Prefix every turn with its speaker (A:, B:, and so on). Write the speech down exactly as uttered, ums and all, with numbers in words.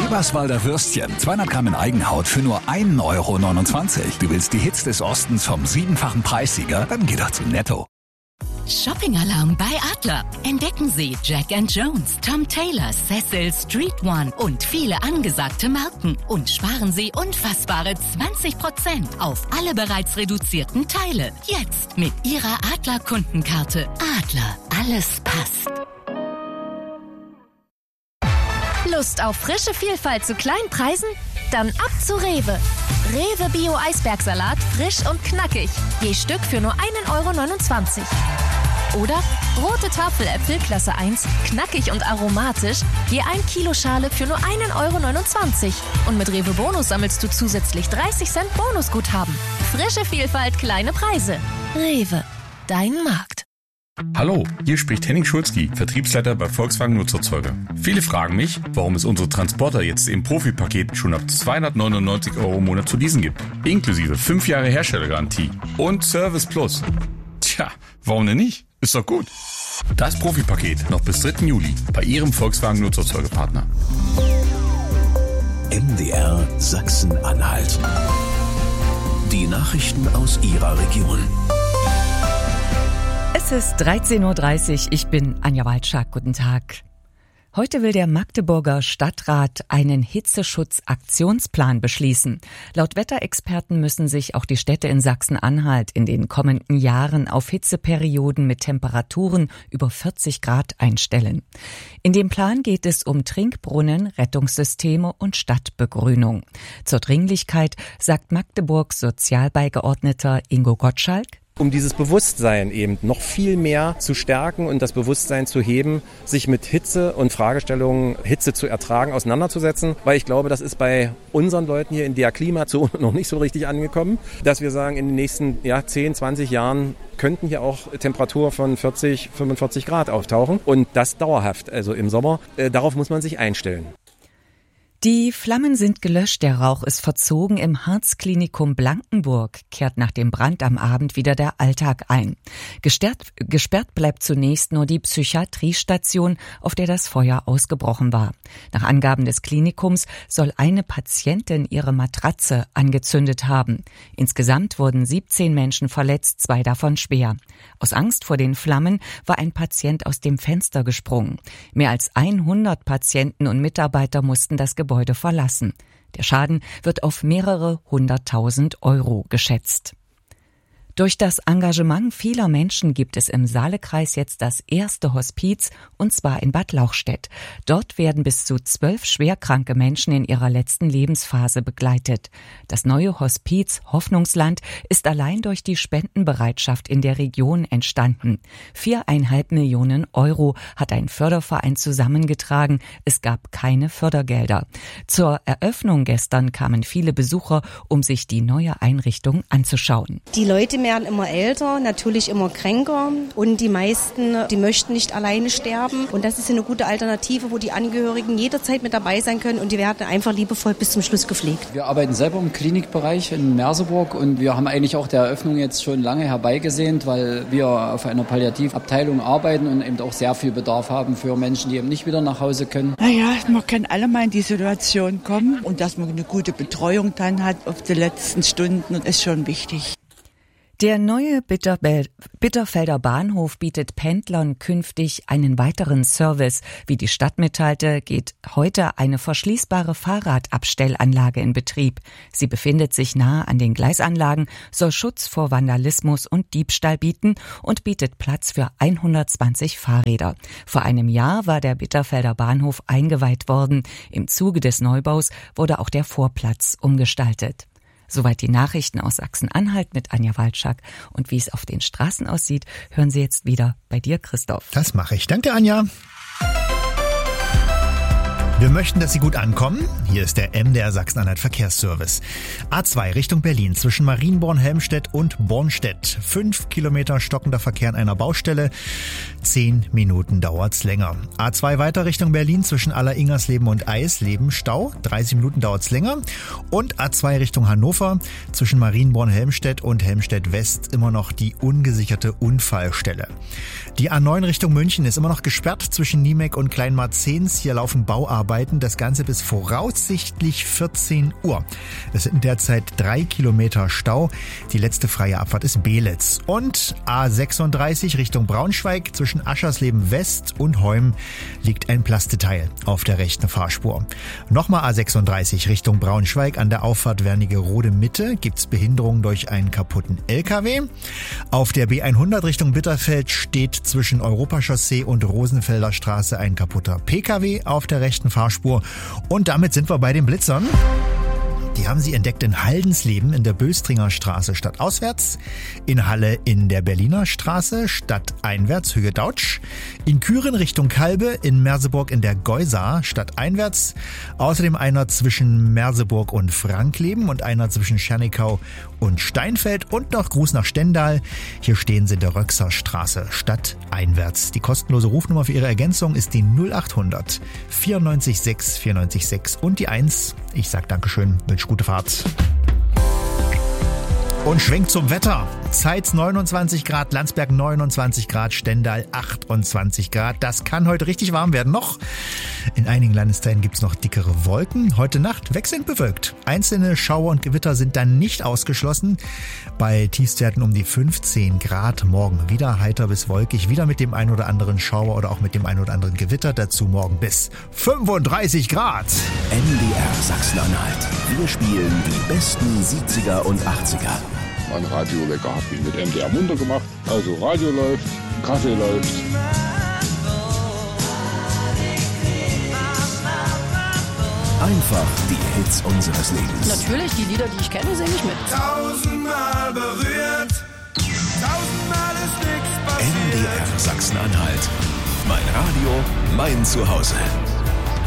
A: Eberswalder Würstchen, zweihundert Gramm in Eigenhaut für nur ein Euro neunundzwanzig. Du willst die Hits des Ostens vom siebenfachen Preissieger? Dann geh doch zu Netto.
B: Shopping-Alarm bei Adler. Entdecken Sie Jack and Jones, Tom Taylor, Cecil, Street One und viele angesagte Marken. Und sparen Sie unfassbare zwanzig Prozent auf alle bereits reduzierten Teile. Jetzt mit Ihrer Adler-Kundenkarte. Adler, alles passt.
C: Lust auf frische Vielfalt zu kleinen Preisen? Dann ab zu Rewe. Rewe Bio Eisbergsalat, frisch und knackig. Je Stück für nur ein Euro neunundzwanzig. Oder rote Tafeläpfel Klasse eins, knackig und aromatisch, je ein Kilo Schale für nur ein Euro neunundzwanzig. Und mit Rewe Bonus sammelst du zusätzlich dreißig Cent Bonusguthaben. Frische Vielfalt, kleine Preise. Rewe, dein Markt.
D: Hallo, hier spricht Henning Schulzki, Vertriebsleiter bei Volkswagen Nutzerzeuger. Viele fragen mich, warum es unsere Transporter jetzt im Profi-Paket schon ab zweihundertneunundneunzig Euro im Monat zu leasen gibt. Inklusive fünf Jahre Herstellergarantie und Service Plus. Tja, warum denn nicht? Ist doch gut. Das Profi-Paket noch bis dritten Juli bei Ihrem Volkswagen Nutzerzeugerpartner.
E: M D R Sachsen-Anhalt. Die Nachrichten aus Ihrer Region.
F: Es ist dreizehn Uhr dreißig, ich bin Anja Walczak, guten Tag. Heute will der Magdeburger Stadtrat einen Hitzeschutzaktionsplan beschließen. Laut Wetterexperten müssen sich auch die Städte in Sachsen-Anhalt in den kommenden Jahren auf Hitzeperioden mit Temperaturen über vierzig Grad einstellen. In dem Plan geht es um Trinkbrunnen, Rettungssysteme und Stadtbegrünung. Zur Dringlichkeit sagt Magdeburgs Sozialbeigeordneter Ingo Gottschalk:
G: Um dieses Bewusstsein eben noch viel mehr zu stärken und das Bewusstsein zu heben, sich mit Hitze und Fragestellungen, Hitze zu ertragen, auseinanderzusetzen. Weil ich glaube, das ist bei unseren Leuten hier in der Klimazone noch nicht so richtig angekommen, dass wir sagen, in den nächsten ja, zehn, zwanzig Jahren könnten hier auch Temperaturen von vierzig, fünfundvierzig Grad auftauchen. Und das dauerhaft, also im Sommer. Äh, darauf muss man sich einstellen.
F: Die Flammen sind gelöscht, der Rauch ist verzogen. Im Herzklinikum Blankenburg kehrt nach dem Brand am Abend wieder der Alltag ein. Gesperrt, gesperrt bleibt zunächst nur die Psychiatriestation, auf der das Feuer ausgebrochen war. Nach Angaben des Klinikums soll eine Patientin ihre Matratze angezündet haben. Insgesamt wurden siebzehn Menschen verletzt, zwei davon schwer. Aus Angst vor den Flammen war ein Patient aus dem Fenster gesprungen. Mehr als hundert Patienten und Mitarbeiter mussten das Gebäude Gebäude verlassen. Der Schaden wird auf mehrere hunderttausend Euro geschätzt. Durch das Engagement vieler Menschen gibt es im Saalekreis jetzt das erste Hospiz, und zwar in Bad Lauchstädt. Dort werden bis zu zwölf schwerkranke Menschen in ihrer letzten Lebensphase begleitet. Das neue Hospiz Hoffnungsland ist allein durch die Spendenbereitschaft in der Region entstanden. Viereinhalb Millionen Euro hat ein Förderverein zusammengetragen. Es gab keine Fördergelder. Zur Eröffnung gestern kamen viele Besucher, um sich die neue Einrichtung anzuschauen.
H: Die Leute werden immer älter, natürlich immer kränker, und die meisten, die möchten nicht alleine sterben, und das ist eine gute Alternative, wo die Angehörigen jederzeit mit dabei sein können, und die werden einfach liebevoll bis zum Schluss gepflegt.
I: Wir arbeiten selber im Klinikbereich in Merseburg, und wir haben eigentlich auch der Eröffnung jetzt schon lange herbeigesehnt, weil wir auf einer Palliativabteilung arbeiten und eben auch sehr viel Bedarf haben für Menschen, die eben nicht wieder nach Hause können.
J: Naja, man kann alle mal in die Situation kommen, und dass man eine gute Betreuung dann hat auf die letzten Stunden, ist schon wichtig.
F: Der neue Bitterfelder Bahnhof bietet Pendlern künftig einen weiteren Service. Wie die Stadt mitteilte, geht heute eine verschließbare Fahrradabstellanlage in Betrieb. Sie befindet sich nahe an den Gleisanlagen, soll Schutz vor Vandalismus und Diebstahl bieten und bietet Platz für hundertzwanzig Fahrräder. Vor einem Jahr war der Bitterfelder Bahnhof eingeweiht worden. Im Zuge des Neubaus wurde auch der Vorplatz umgestaltet. Soweit die Nachrichten aus Sachsen-Anhalt mit Anja Walczak. Und wie es auf den Straßen aussieht, hören Sie jetzt wieder bei dir, Christoph.
K: Das mache ich. Danke, Anja. Wir möchten, dass Sie gut ankommen. Hier ist der M D R Sachsen-Anhalt Verkehrsservice. A zwei Richtung Berlin zwischen Marienborn-Helmstedt und Bornstedt. Fünf Kilometer stockender Verkehr an einer Baustelle. Zehn Minuten dauert's länger. A zwei weiter Richtung Berlin zwischen Aller-Ingersleben und Eisleben. Stau. dreißig Minuten dauert's länger. Und A zwei Richtung Hannover zwischen Marienborn-Helmstedt und Helmstedt-West immer noch die ungesicherte Unfallstelle. Die A neun Richtung München ist immer noch gesperrt zwischen Niemek und Kleinmarzens. Hier laufen Bauarbeiten Bauarbeiten. Das Ganze bis voraussichtlich vierzehn Uhr. Es sind derzeit drei Kilometer Stau. Die letzte freie Abfahrt ist Beelitz. Und A sechsunddreißig Richtung Braunschweig zwischen Aschersleben West und Heum liegt ein Plasteteil auf der rechten Fahrspur. Nochmal A sechsunddreißig Richtung Braunschweig an der Auffahrt Wernigerode Mitte gibt's Behinderung durch einen kaputten L K W. Auf der B hundert Richtung Bitterfeld steht zwischen Europachaussee und Rosenfelder Straße ein kaputter P K W auf der rechten Fahrspur. Und damit sind wir bei den Blitzern. Die haben sie entdeckt in Haldensleben in der Böstringer Straße stadtauswärts, in Halle in der Berliner Straße stadteinwärts Höhe Dautsch, in Küren Richtung Kalbe, in Merseburg in der Geusa stadteinwärts, außerdem einer zwischen Merseburg und Frankleben und einer zwischen Schernikau und Steinfeld und noch Gruß nach Stendal. Hier stehen sie in der Röxer Straße stadteinwärts. Die kostenlose Rufnummer für Ihre Ergänzung ist die null achthundert vierundneunzig sechs vierundneunzig sechs und die eins. Ich sag Dankeschön, wünsche gute Fahrt. Und schwenkt zum Wetter. Zeitz neunundzwanzig Grad, Landsberg neunundzwanzig Grad, Stendal achtundzwanzig Grad. Das kann heute richtig warm werden noch. In einigen Landesteilen gibt's noch dickere Wolken. Heute Nacht wechselnd bewölkt. Einzelne Schauer und Gewitter sind dann nicht ausgeschlossen. Bei Tiefstwerten um die fünfzehn Grad. Morgen wieder heiter bis wolkig. Wieder mit dem ein oder anderen Schauer oder auch mit dem ein oder anderen Gewitter. Dazu morgen bis fünfunddreißig Grad.
E: N D R Sachsen-Anhalt. Wir spielen die besten siebziger und achtziger.
L: Mein Radiowecker hat mich mit M D R munter gemacht. Also Radio läuft, Kaffee läuft.
E: Einfach die Hits unseres Lebens.
M: Natürlich, die Lieder, die ich kenne, singe ich mit.
N: Tausendmal berührt, tausendmal ist nichts passiert.
E: N D R Sachsen-Anhalt. Mein Radio, mein Zuhause.